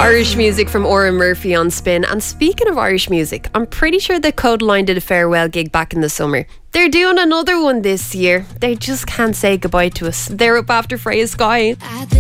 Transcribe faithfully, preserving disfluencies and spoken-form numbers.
Irish music from Oran Murphy on Spin. And speaking of Irish music, I'm pretty sure that Codeline did a farewell gig back in the summer. They're doing another one this year. They just can't say goodbye to us. They're up after Freya Sky.